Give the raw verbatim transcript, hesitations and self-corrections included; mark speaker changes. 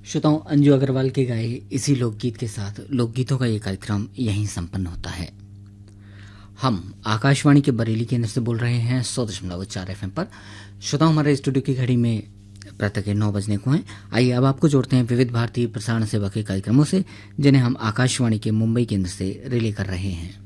Speaker 1: श्रोताओं, अंजू अग्रवाल के गाए इसी लोकगीत के साथ लोकगीतों का ये कार्यक्रम यहीं संपन्न होता है। हम आकाशवाणी के बरेली केंद्र से बोल रहे हैं सौ दशमलव चार एफ एम पर। श्रोताओं, हमारे स्टूडियो की घड़ी में प्रातः के नौ बजने को हैं। आइए अब आपको जोड़ते हैं विविध भारतीय प्रसारण सेवा के कार्यक्रमों से, जिन्हें हम आकाशवाणी के मुंबई केंद्र से रिले कर रहे हैं।